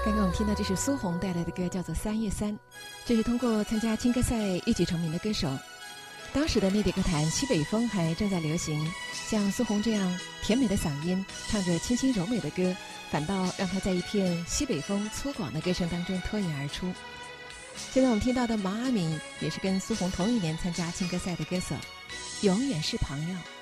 刚刚我们听到这是苏红带来的歌，叫做《3月3》，这是通过参加青歌赛一举成名的歌手。当时的内地歌坛西北风还正在流行，像苏红这样甜美的嗓音，唱着清新柔美的歌，反倒让她在一片西北风粗犷的歌声当中脱颖而出。现在我们听到的毛阿敏也是跟苏红同一年参加青歌赛的歌手，永远是朋友。